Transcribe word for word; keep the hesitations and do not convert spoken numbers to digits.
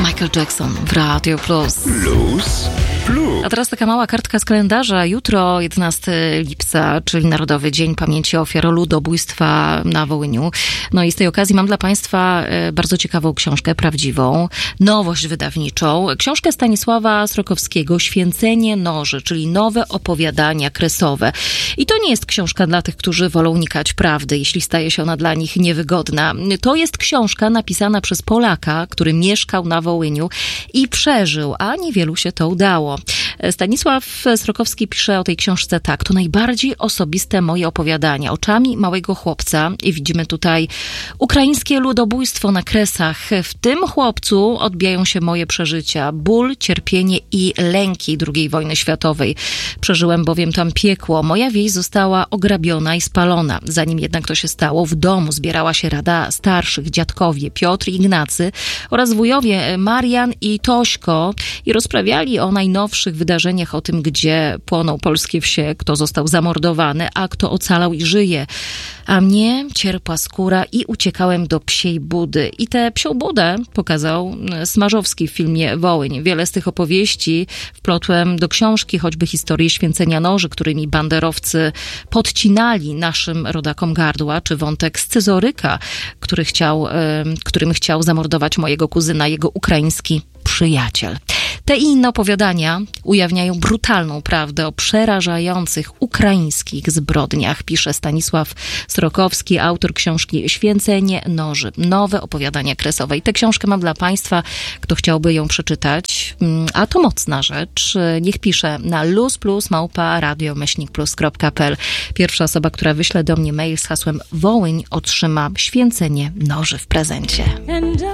Michael Jackson w Radio Plus. Plus, plus. A teraz taka mała kartka z kalendarza. Jutro, jedenastego lipca, czyli Narodowy Dzień Pamięci Ofiar Ludobójstwa na Wołyniu. No i z tej okazji mam dla Państwa bardzo ciekawą książkę, prawdziwą, nowość wydawniczą. Książkę Stanisława Srokowskiego, Święcenie noży, czyli nowe opowiadania kresowe. I to nie jest książka dla tych, którzy wolą unikać prawdy, jeśli staje się ona dla nich niewygodna. To jest książka napisana przez Polaka, który mieszkał na Wołyniu i przeżył, a niewielu się to udało. Stanisław Srokowski pisze o tej książce tak. To najbardziej osobiste moje opowiadania. Oczami małego chłopca i widzimy tutaj ukraińskie ludobójstwo na Kresach. W tym chłopcu odbijają się moje przeżycia. Ból, cierpienie i lęki drugiej wojny światowej. Przeżyłem bowiem tam piekło. Moja wieś została ograbiona i spalona. Zanim jednak to się stało, w domu zbierała się rada starszych, dziadkowie Piotr i Ignacy oraz wujowie Marian i Tośko i rozprawiali o najnowszych wydarzeniach, o tym, gdzie płoną polskie wsie, kto został zamordowany, a kto ocalał i żyje. A mnie cierpła skóra i uciekałem do Psiej Budy. I tę Psią Budę pokazał Smarzowski w filmie Wołyń. Wiele z tych opowieści wplotłem do książki, choćby historię święcenia noży, którymi banderowcy podcinali naszym rodakom gardła, czy wątek scyzoryka, który chciał, którym chciał zamordować mojego kuzyna, jego ukraiński przyjaciel. Te i inne opowiadania ujawniają brutalną prawdę o przerażających ukraińskich zbrodniach, pisze Stanisław Srokowski, autor książki Święcenie noży, nowe opowiadania kresowe. I tę książkę mam dla Państwa, kto chciałby ją przeczytać, a to mocna rzecz. Niech pisze na luzplus małpa radio myślnik plus kropka pe el. Pierwsza osoba, która wyśle do mnie mail z hasłem Wołyń, otrzyma Święcenie noży w prezencie.